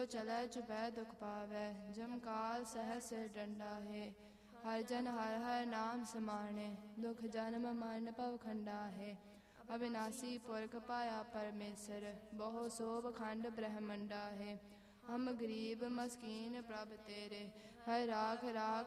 चलै चुपै दुख पावै, जम काल सहज सिर डंडा है। हर जन हर हर नाम समाने, दुख जन्म मरण भव खंडा है। अविनाशी पुरख पाया परमेश्वर, बहु शोभ खंड ब्रह्मंडा है। हम गरीब मस्कीन प्रभ तेरे, हर राख राख